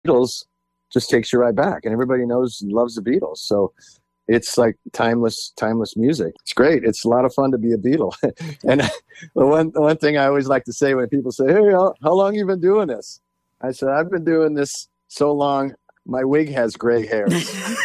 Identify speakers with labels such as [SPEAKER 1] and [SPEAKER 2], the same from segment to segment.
[SPEAKER 1] Beatles just takes you right back, and everybody knows and loves the Beatles. So it's like timeless music. It's great. It's a lot of fun to be a Beatle. And the one thing I always like to say when people say, "Hey, how long you been doing this?" I said, "I've been doing this so long, my wig has gray hairs."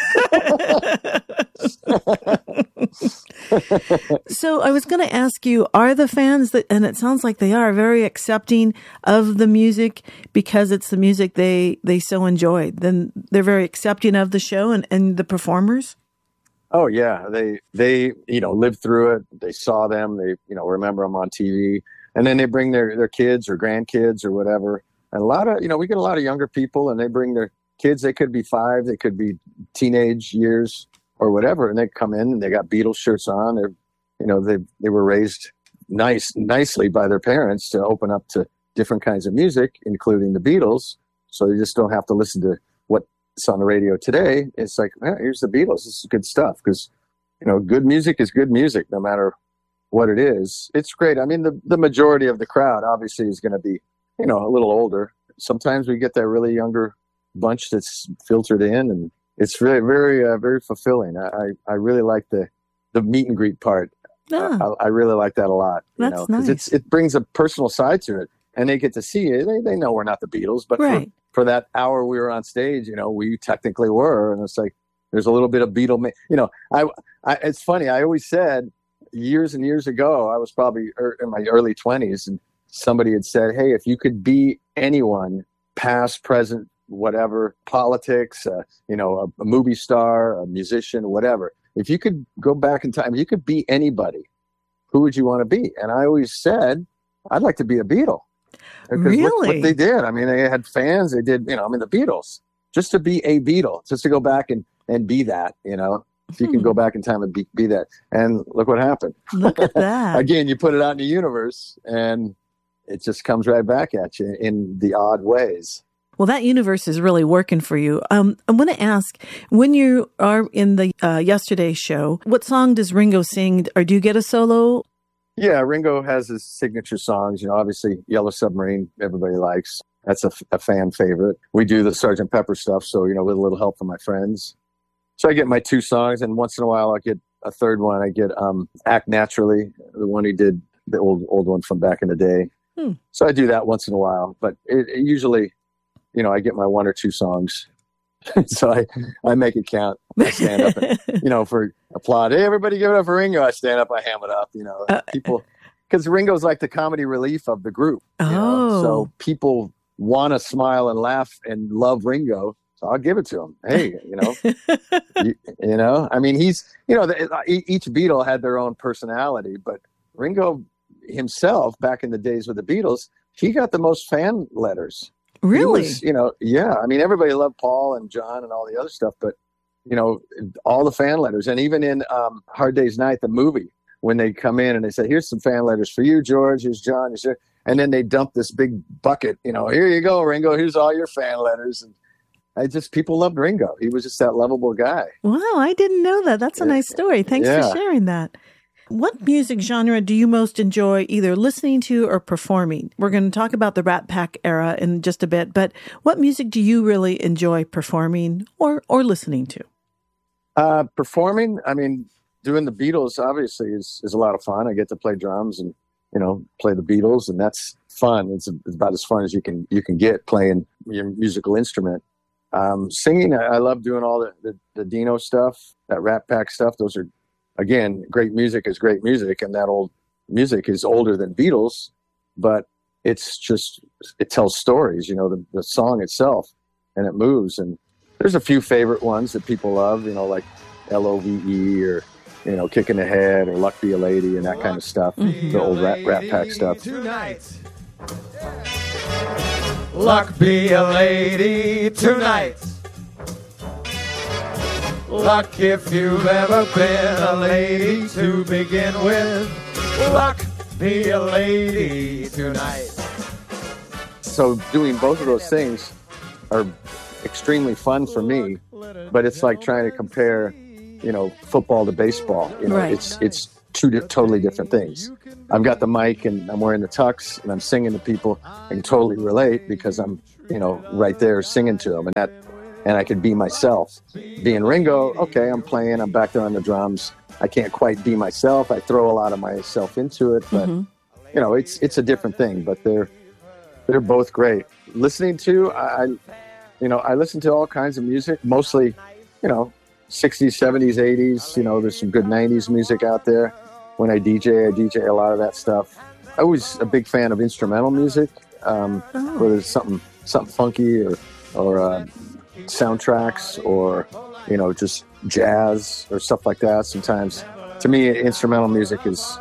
[SPEAKER 2] So I was going to ask you, are the fans and it sounds like they are very accepting of the music because it's the music they so enjoyed? Then they're very accepting of the show and the performers?
[SPEAKER 1] Oh yeah. They lived through it. They saw them, they, remember them on TV, and then they bring their kids or grandkids or whatever. And a lot of, we get a lot of younger people, and they bring their kids. They could be 5, they could be teenage years or whatever, and they come in and they got Beatles shirts on. They were raised nicely by their parents to open up to different kinds of music, including the Beatles. So they just don't have to listen to what's on the radio today. It's like, here's the Beatles. This is good stuff, because good music is good music, no matter what it is. It's great. I mean, the majority of the crowd obviously is going to be, a little older. Sometimes we get that really younger bunch that's filtered in, and it's very, very, very fulfilling. I really like the meet and greet part. I really like that a lot.
[SPEAKER 2] That's nice.
[SPEAKER 1] It brings a personal side to it, and they get to see it. They know we're not the Beatles, but
[SPEAKER 2] right.
[SPEAKER 1] for that hour we were on stage, we technically were, and it's like there's a little bit of Beatle. It's funny. I always said years and years ago, I was probably in my early 20s, and somebody had said, "Hey, if you could be anyone, past, present, whatever, politics, a movie star, a musician, whatever. If you could go back in time, you could be anybody. Who would you want to be?" And I always said, I'd like to be a Beatle.
[SPEAKER 2] Really?
[SPEAKER 1] What they did. I mean, they had fans. They did, the Beatles. Just to be a Beatle, just to go back and be that, if you can go back in time and be that. And look what happened.
[SPEAKER 2] Look at that.
[SPEAKER 1] Again, you put it out in the universe, and it just comes right back at you in the odd ways.
[SPEAKER 2] Well, that universe is really working for you. I want to ask, when you are in the Yesterday show, what song does Ringo sing, or do you get a solo?
[SPEAKER 1] Yeah, Ringo has his signature songs. Obviously, Yellow Submarine, everybody likes. That's a fan favorite. We do the Sgt. Pepper stuff, so, with a little help from my friends. So I get my 2 songs, and once in a while I'll get a third one. I get Act Naturally, the one he did, the old one from back in the day. So I do that once in a while, but it usually, I get my 1 or 2 songs. So I make it count. I stand up and, for applaud. Hey, everybody give it up for Ringo. I stand up, I ham it up, people, because Ringo's like the comedy relief of the group. So people want to smile and laugh and love Ringo. So I'll give it to him. Hey, I mean, he's, each Beatle had their own personality, but Ringo himself, back in the days with the Beatles, he got the most fan letters.
[SPEAKER 2] Really?
[SPEAKER 1] He was, yeah. I mean, everybody loved Paul and John and all the other stuff, but, all the fan letters. And even in Hard Day's Night, the movie, when they come in and they say, "Here's some fan letters for you, George. Here's John. And then they dump this big bucket, "Here you go, Ringo. Here's all your fan letters." And people loved Ringo. He was just that lovable guy.
[SPEAKER 2] Wow, I didn't know that. That's a nice story. Thanks for sharing that. What music genre do you most enjoy either listening to or performing? We're going to talk about the Rat Pack era in just a bit, but what music do you really enjoy performing or listening to?
[SPEAKER 1] Performing, I mean, doing the Beatles obviously is a lot of fun. I get to play drums and, play the Beatles, and that's fun. It's about as fun as you can get playing your musical instrument. Singing, I love doing all the Dino stuff, that Rat Pack stuff. Those are, again, great music is great music, and that old music is older than Beatles, but it tells stories, the song itself, and it moves. And there's a few favorite ones that people love, like L-O-V-E or, Kicking the Head or Luck Be a Lady and that kind of stuff, the old Rat Pack stuff.
[SPEAKER 3] Tonight. Luck be a lady tonight. Luck if you've ever been a lady to begin with. Luck be a lady tonight.
[SPEAKER 1] So doing both of those things are extremely fun for me, but it's like trying to compare, football to baseball.
[SPEAKER 2] Right.
[SPEAKER 1] It's 2 totally different things. I've got the mic and I'm wearing the tux and I'm singing to people. I can totally relate because I'm right there singing to them, and I could be myself. Being Ringo, okay, I'm playing, I'm back there on the drums. I can't quite be myself. I throw a lot of myself into it, but it's a different thing. But they're both great. Listening to, I listen to all kinds of music, mostly, 60s, 70s, 80s. There's some good 90s music out there. When I DJ a lot of that stuff. I was a big fan of instrumental music, where there's something funky or soundtracks or, just jazz or stuff like that. Sometimes, to me, instrumental music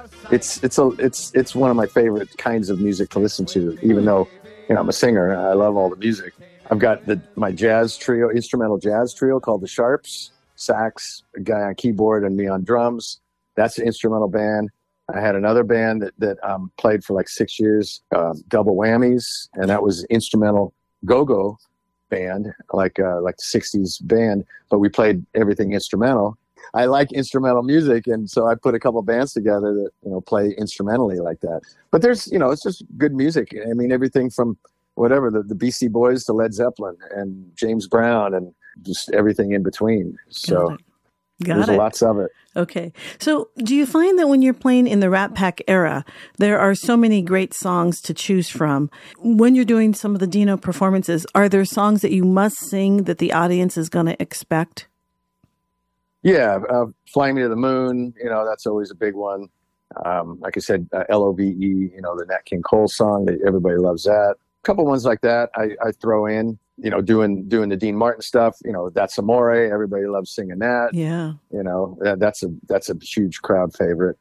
[SPEAKER 1] it's one of my favorite kinds of music to listen to. Even though, I'm a singer and I love all the music. I've got my instrumental jazz trio called the Sharps, sax, a guy on keyboard and me on drums. That's an instrumental band. I had another band that played for like 6 years, Double Whammies, and that was instrumental go-go band, like the 60s band, but we played everything instrumental. I like instrumental music, and so I put a couple bands together that play instrumentally like that. But there's it's just good music. I mean, everything from whatever the Beastie Boys to Led Zeppelin and James Brown and just everything in between. So there's lots of it.
[SPEAKER 2] Okay. So do you find that when you're playing in the Rat Pack era, there are so many great songs to choose from? When you're doing some of the Dino performances, are there songs that you must sing that the audience is going to expect?
[SPEAKER 1] Yeah. Fly Me to the Moon, that's always a big one. Like I said, LOVE, the Nat King Cole song, everybody loves that. A couple ones like that I throw in. Doing the Dean Martin stuff, That's Amore. Everybody loves singing that.
[SPEAKER 2] Yeah.
[SPEAKER 1] That's a huge crowd favorite.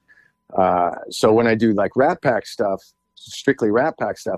[SPEAKER 1] So when I do like Rat Pack stuff, strictly Rat Pack stuff,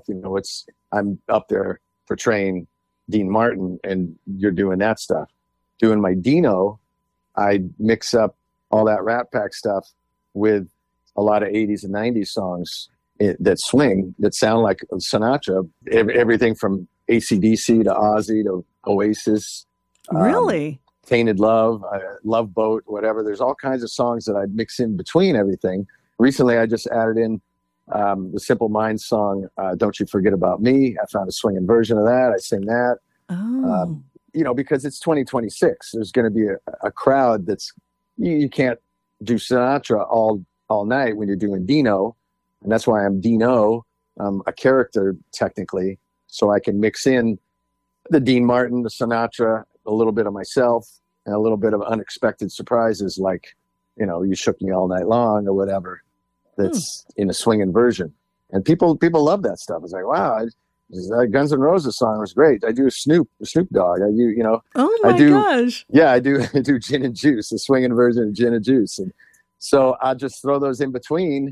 [SPEAKER 1] I'm up there portraying Dean Martin and you're doing that stuff. Doing my Dino, I mix up all that Rat Pack stuff with a lot of 80s and 90s songs that swing, that sound like Sinatra. Everything from AC/DC to Ozzy to Oasis.
[SPEAKER 2] Really?
[SPEAKER 1] Tainted Love, Love Boat, whatever. There's all kinds of songs that I mix in between everything. Recently, I just added in the Simple Minds song, Don't You Forget About Me. I found a swinging version of that. I sing that.
[SPEAKER 2] Oh.
[SPEAKER 1] Because it's 2026. There's going to be a crowd that's, you can't do Sinatra all night when you're doing Dino. And that's why I'm Dino. I'm a character, technically. So I can mix in the Dean Martin, the Sinatra, a little bit of myself, and a little bit of unexpected surprises like, You Shook Me All Night Long or whatever. That's in a swinging version. And people love that stuff. It's like, wow, that Guns N' Roses song was great. I do a Snoop Dogg. I do,
[SPEAKER 2] Oh my gosh.
[SPEAKER 1] Yeah, I do Gin and Juice, a swinging version of Gin and Juice. And so I'll just throw those in between.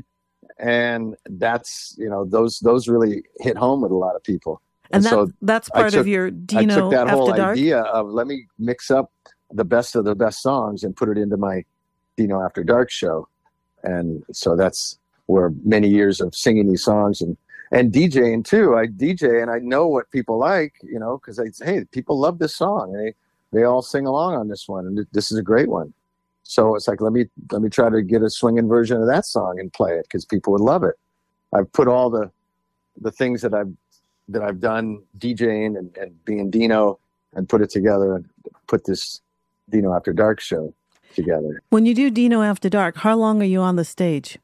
[SPEAKER 1] And that's, those really hit home with a lot of people.
[SPEAKER 2] And that's part of your Dino
[SPEAKER 1] I took that
[SPEAKER 2] After
[SPEAKER 1] whole
[SPEAKER 2] Dark?
[SPEAKER 1] idea of let me mix up the best of the best songs and put it into my Dino After Dark show. And so that's where many years of singing these songs and DJing too. I DJ and I know what people like, because I say, hey, people love this song. And they all sing along on this one. And this is a great one. So it's like, let me try to get a swinging version of that song and play it because people would love it. I've put all the things that I've done DJing and being Dino and put it together and put this Dino After Dark show together.
[SPEAKER 2] When you do Dino After Dark, how long are you on the stage?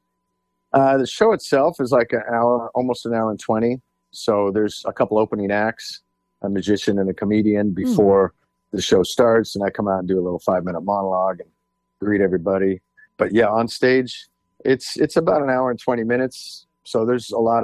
[SPEAKER 1] The show itself is like an hour, almost an hour and 20. So there's a couple opening acts, a magician and a comedian before the show starts. And I come out and do a little 5-minute monologue and greet everybody. But yeah, on stage, it's about an hour and 20 minutes. So there's a lot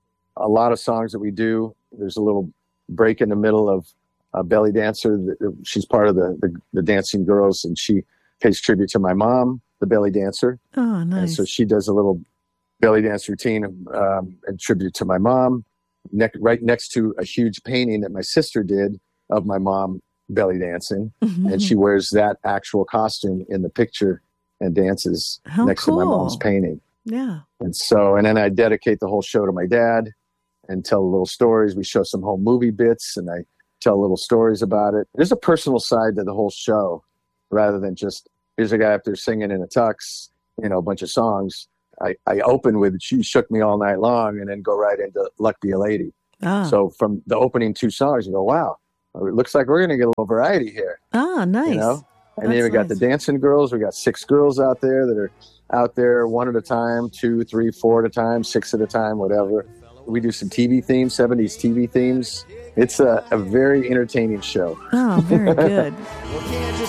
[SPEAKER 1] of songs that we do. There's a little break in the middle of a belly dancer. She's part of the Dancing Girls, and she pays tribute to my mom, the belly dancer.
[SPEAKER 2] Oh, nice.
[SPEAKER 1] And so she does a little belly dance routine and tribute to my mom, right next to a huge painting that my sister did of my mom belly dancing. And she wears that actual costume in the picture and dances next to my mom's painting.
[SPEAKER 2] Yeah.
[SPEAKER 1] And then I dedicate the whole show to my dad and tell little stories. We show some home movie bits and I tell little stories about it. There's a personal side to the whole show rather than just, here's a guy up there singing in a tux, a bunch of songs. I open with She Shook Me All Night Long and then go right into Luck Be a Lady. So from the opening 2 songs, you go, wow, it looks like we're going to get a little variety here.
[SPEAKER 2] Nice.
[SPEAKER 1] You know? And then we got the dancing girls. We got 6 girls out there that are out there 1 at a time, 2, 3, 4 at a time, 6 at a time, whatever. We do some TV themes, 70s TV themes. It's a very entertaining show.
[SPEAKER 2] Oh, very good.